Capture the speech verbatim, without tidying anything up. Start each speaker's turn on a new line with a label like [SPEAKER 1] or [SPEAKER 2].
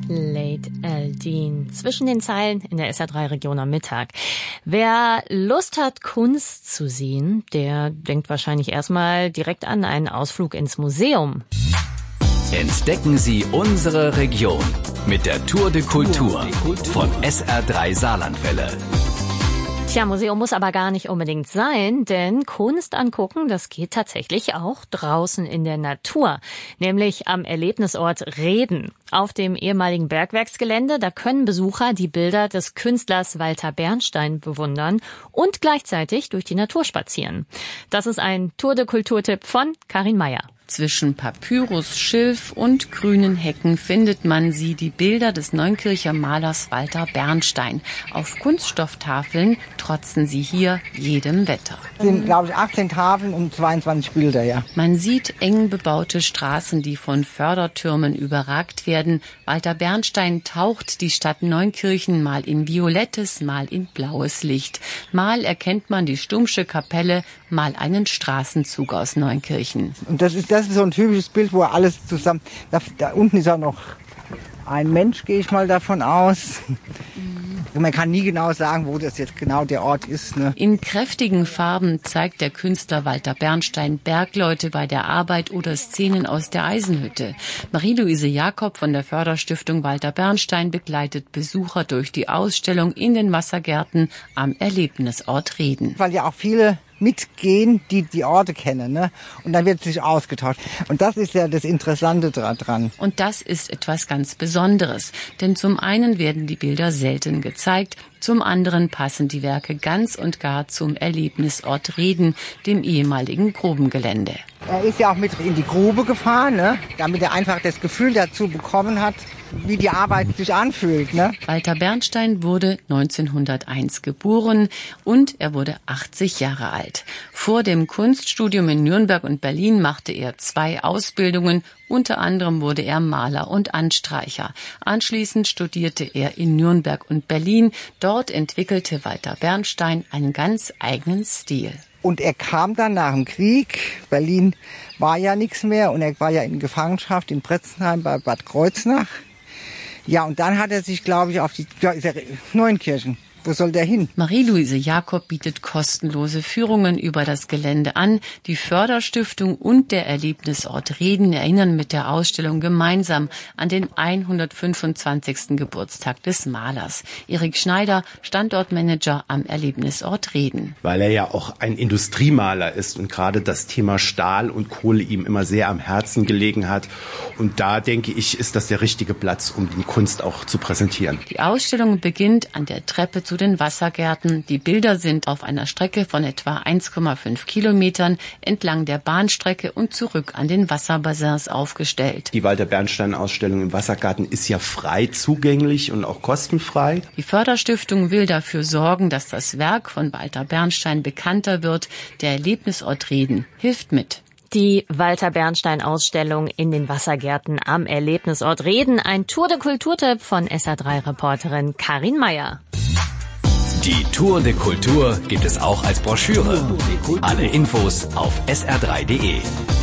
[SPEAKER 1] Late Eldin. Zwischen den Zeilen in der S R drei Region am Mittag. Wer Lust hat, Kunst zu sehen, der denkt wahrscheinlich erstmal direkt an einen Ausflug ins Museum.
[SPEAKER 2] Entdecken Sie unsere Region mit der Tour de Kultur von S R drei Saarlandwelle.
[SPEAKER 1] Tja, Museum muss aber gar nicht unbedingt sein, denn Kunst angucken, das geht tatsächlich auch draußen in der Natur, nämlich am Erlebnisort Rheden. Auf dem ehemaligen Bergwerksgelände, da können Besucher die Bilder des Künstlers Walter Bernstein bewundern und gleichzeitig durch die Natur spazieren. Das ist ein Tour de Kultur-Tipp von Karin Meyer.
[SPEAKER 3] Zwischen Papyrus, Schilf und grünen Hecken findet man sie, die Bilder des Neunkircher Malers Walter Bernstein. Auf Kunststofftafeln trotzen sie hier jedem Wetter.
[SPEAKER 4] Es sind, glaube ich, achtzehn Tafeln und zweiundzwanzig Bilder, ja.
[SPEAKER 3] Man sieht eng bebaute Straßen, die von Fördertürmen überragt werden. Walter Bernstein taucht die Stadt Neunkirchen mal in violettes, mal in blaues Licht. Mal erkennt man die Stummsche Kapelle, mal einen Straßenzug aus Neunkirchen.
[SPEAKER 4] Und das ist, das ist so ein typisches Bild, wo alles zusammen... Da, da unten ist auch noch ein Mensch, gehe ich mal davon aus. Mhm. Man kann nie genau sagen, wo das jetzt genau der Ort ist. Ne?
[SPEAKER 3] In kräftigen Farben zeigt der Künstler Walter Bernstein Bergleute bei der Arbeit oder Szenen aus der Eisenhütte. Marie-Louise Jakob von der Förderstiftung Walter Bernstein begleitet Besucher durch die Ausstellung in den Wassergärten am Erlebnisort Rheden.
[SPEAKER 4] Weil ja auch viele mitgehen, die die Orte kennen, ne? Und dann wird sich ausgetauscht. Und das ist ja das Interessante dran.
[SPEAKER 3] Und das ist etwas ganz Besonderes. Denn zum einen werden die Bilder selten gezeigt, zum anderen passen die Werke ganz und gar zum Erlebnisort Rheden, dem ehemaligen Grubengelände.
[SPEAKER 4] Er ist ja auch mit in die Grube gefahren, ne? Damit er einfach das Gefühl dazu bekommen hat, wie die Arbeit sich anfühlt. Ne?
[SPEAKER 3] Walter Bernstein wurde neunzehnhunderteins geboren und er wurde achtzig Jahre alt. Vor dem Kunststudium in Nürnberg und Berlin machte er zwei Ausbildungen. Unter anderem wurde er Maler und Anstreicher. Anschließend studierte er in Nürnberg und Berlin. Dort entwickelte Walter Bernstein einen ganz eigenen Stil.
[SPEAKER 4] Und er kam dann nach dem Krieg. Berlin war ja nichts mehr und er war ja in Gefangenschaft in Bretzenheim bei Bad Kreuznach. Ja, und dann hat er sich, glaube ich, auf die ja, ist er, Neunkirchen. Wo soll der hin?
[SPEAKER 3] Marie-Louise Jakob bietet kostenlose Führungen über das Gelände an. Die Förderstiftung und der Erlebnisort Rheden erinnern mit der Ausstellung gemeinsam an den hundertfünfundzwanzigsten Geburtstag des Malers. Erik Schneider, Standortmanager am Erlebnisort Rheden.
[SPEAKER 5] Weil er ja auch ein Industriemaler ist und gerade das Thema Stahl und Kohle ihm immer sehr am Herzen gelegen hat. Und da, denke ich, ist das der richtige Platz, um die Kunst auch zu präsentieren.
[SPEAKER 3] Die Ausstellung beginnt an der Treppe zu den Wassergärten. Die Bilder sind auf einer Strecke von etwa eins Komma fünf Kilometern entlang der Bahnstrecke und zurück an den Wasserbassins aufgestellt.
[SPEAKER 5] Die Walter Bernstein-Ausstellung im Wassergarten ist ja frei zugänglich und auch kostenfrei.
[SPEAKER 3] Die Förderstiftung will dafür sorgen, dass das Werk von Walter Bernstein bekannter wird. Der Erlebnisort Rheden hilft mit.
[SPEAKER 1] Die Walter Bernstein-Ausstellung in den Wassergärten am Erlebnisort Rheden. Ein Tour de Kultur-Tipp von S R drei Reporterin Karin Meyer.
[SPEAKER 2] Die Tour de Kultur gibt es auch als Broschüre. Alle Infos auf S R drei Punkt de.